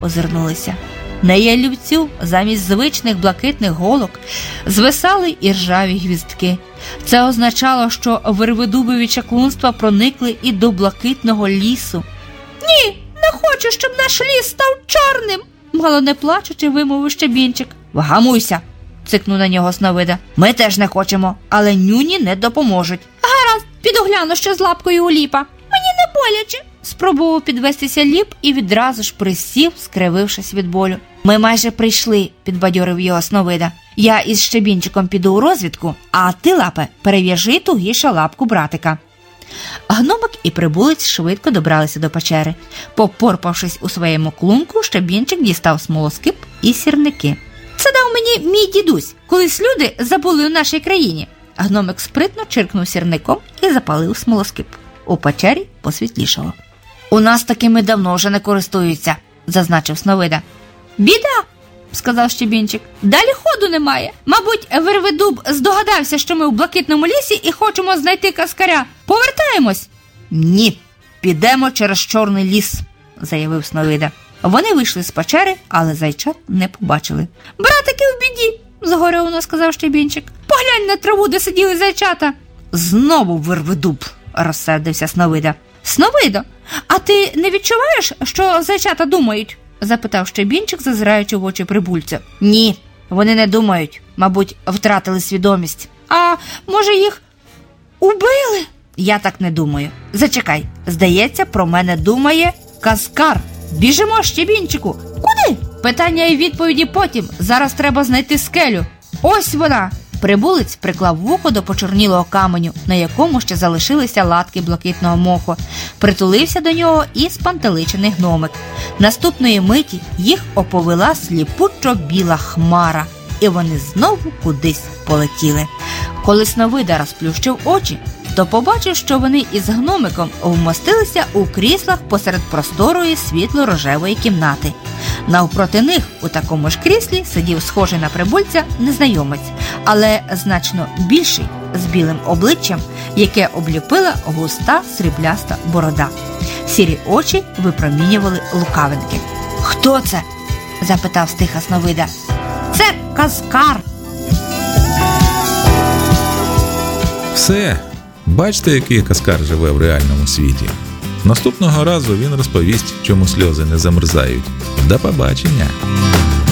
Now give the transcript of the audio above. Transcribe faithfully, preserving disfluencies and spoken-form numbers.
озирнулися. На ялівцю замість звичних блакитних голок звисали іржаві гвіздки. Це означало, що вервидубові чаклунства проникли і до блакитного лісу. «Ні, не хочу, щоб наш ліс став чорним!» мало не плачучи, вимовив Щебінчик. «Вгамуйся!» – цикнув на нього Сновида. «Ми теж не хочемо, але нюні не допоможуть». «Гаразд, піду гляну, що з лапкою у Ліпа. Мені не боляче!» Спробував підвестися Ліп і відразу ж присів, скривившись від болю. «Ми майже прийшли», – підбадьорив його Сновида. «Я із Щебінчиком піду у розвідку, а ти, Лапе, перев'яжи тугіше лапку братика». Гномик і прибулець швидко добралися до печери. Попорпавшись у своєму клунку, Щебінчик дістав смолоскип і сірники. «Це дав мені мій дідусь, колись люди забули у нашій країні». Гномик спритно чиркнув сірником і запалив смолоскип. У печері посвітлішало. «У нас такими давно вже не користуються», – зазначив Сновида. «Біда!» – сказав Щебінчик. «Далі ходу немає. Мабуть, Вервидуб здогадався, що ми в блакитному лісі і хочемо знайти каскаря. Повертаємось?» «Ні, підемо через Чорний ліс», – заявив Сновида. Вони вийшли з печери, але зайчат не побачили. «Братики в біді!» – загоревано сказав Щебінчик. «Поглянь на траву, де сиділи зайчата!» «Знову Вервидуб!» – розсердився Сновида. «Сновидо, а ти не відчуваєш, що зайчата думають?» – запитав Щебінчик, зазираючи в очі прибульця. «Ні, вони не думають. Мабуть, втратили свідомість». «А може, їх убили?» «Я так не думаю. Зачекай, здається, про мене думає каскар. Біжимо, Щебінчику!» «Куди?» «Питання і відповіді потім. Зараз треба знайти скелю. Ось вона!» Прибулець приклав вухо до почорнілого каменю, на якому ще залишилися латки блакитного моху. Притулився до нього і спантеличений гномик. Наступної миті їх оповила сліпучо біла хмара, і вони знову кудись полетіли. Коли Сновида розплющив очі, то побачив, що вони із гномиком вмостилися у кріслах посеред просторої світло-рожевої кімнати. Навпроти них у такому ж кріслі сидів схожий на прибульця незнайомець, але значно більший, з білим обличчям, яке обліпила густа срібляста борода. Сірі очі випромінювали лукавинки. «Хто це?» – запитав стиха Сновида. «Це каскар!» Все. Бачите, який каскар живе в реальному світі. Наступного разу він розповість, чому сльози не замерзають. До побачення!